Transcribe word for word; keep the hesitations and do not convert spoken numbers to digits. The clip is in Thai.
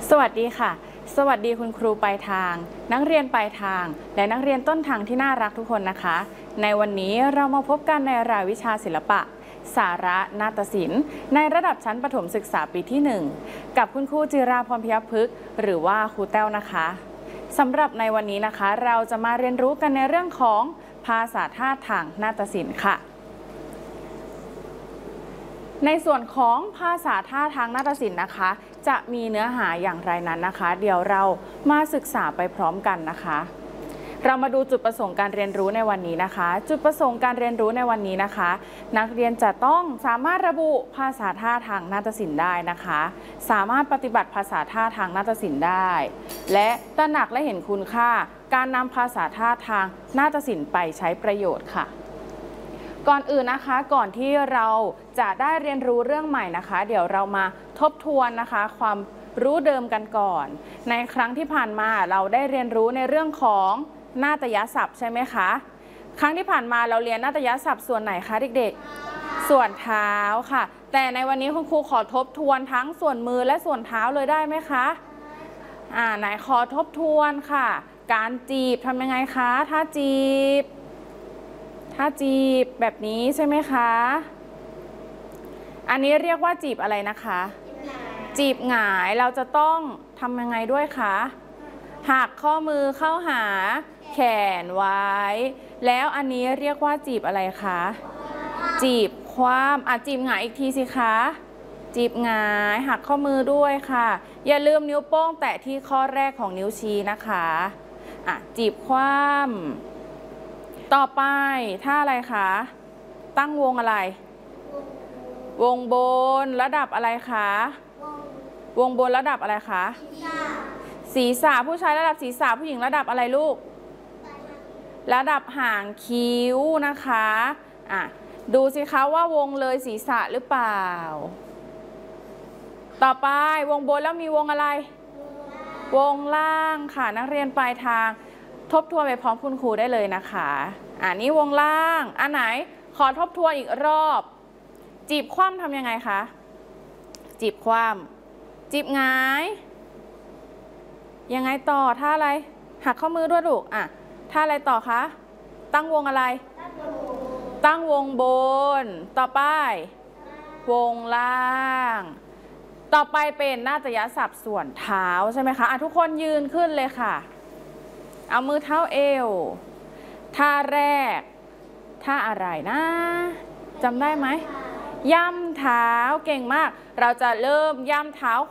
สวัสดีค่ะสวัสดีคุณครูปลายทางนักเรียนปลายทางและนักเรียนต้นทางที่น่ารักทุกคนนะคะในวันนี้เรามาพบกันในรายวิชาศิลปะสาระนาฏศิลป์ในระดับชั้นประถมศึกษาปีที่หนึ่งกับคุณครูจิราพรพยัคฆ์พฤกษ์หรือว่าครูแต้วนะคะสำหรับในวันนี้นะคะเราจะมาเรียนรู้กันในเรื่องของภาษาท่าทางนาฏศิลป์ค่ะในส่วนของภาษาท่าทางนาฏศิลป์นะคะจะมีเนื้อหาอย่างไรนั้นนะคะเดี๋ยวเรามาศึกษาไปพร้อมกันนะคะเรามาดูจุดประสงค์การเรียนรู้ในวันนี้นะคะจุดประสงค์การเรียนรู้ในวันนี้นะคะนักเรียนจะต้องสามารถระบุภาษาท่าทางนาฏศิลป์ได้นะคะสามารถปฏิบัติภาษาท่าทางนาฏศิลป์ได้และตระหนักและเห็นคุณค่าการนำภาษาท่าทางนาฏศิลป์ไปใช้ประโยชน์ค่ะก่อนอื่นนะคะก่อนที่เราจะได้เรียนรู้เรื่องใหม่นะคะเดี๋ยวเรามาทบทวนนะคะความรู้เดิมกันก่อนในครั้งที่ผ่านมาเราได้เรียนรู้ในเรื่องของนาฏยศัพท์ใช่ไหมคะครั้งที่ผ่านมาเราเรียนนาฏยศัพท์ส่วนไหนคะเด็กๆส่วนเท้าค่ะแต่ในวันนี้คุณครูขอทบทวนทั้งส่วนมือและส่วนเท้าเลยได้ไหมคะอ่าไหนขอทบทวนค่ะการจีบทำยังไงคะถ้าจีบถ้าจีบแบบนี้ใช่ไหมคะอันนี้เรียกว่าจีบอะไรนะคะจีบหงายเราจะต้องทำยังไงด้วยคะหักข้อมือเข้าหาแขนไว้แล้วอันนี้เรียกว่าจีบอะไรคะจีบคว่ำอ่ะจีบหงายอีกทีสิคะจีบหงายหักข้อมือด้วยค่ะอย่าลืมนิ้วโป้งแตะที่ข้อแรกของนิ้วชี้นะคะอ่ะจีบคว่ำต่อไปท่าอะไรคะตั้งวงอะไรวงบนระดับอะไรคะวงบนระดับอะไรคะศีรษะผู้ชายระดับศีรษะผู้หญิงระดับอะไรลูกระดับหางคิ้วนะคะอ่ะดูสิคะว่าวงเลยศีรษะหรือเปล่าต่อไปวงบนแล้วมีวงอะไรวงล่างค่ะนักเรียนปลายทางทบทวนไปพร้อมคุณครูได้เลยนะคะอ่านี้วงล่างอันไหนขอทบทวนอีกรอบจีบคว่ำทำยังไงคะจีบคว่ำจีบหงายยังไงต่อท่าอะไรหักข้อมือด้วยลูกอ่ะท่าอะไรต่อคะตั้งวงอะไรตั้งวงบนต่อไปวงล่างต่อไปเป็นนาฏยศัพท์ส่วนเท้าใช่ไหมคะอ่ะทุกคนยืนขึ้นเลยค่ะเอามือเท้าเอวท่าแรกท่าอะไรนะจำได้ไหมย่ำเท้าเก่งมากเราจะเริ่มย่ำเท้า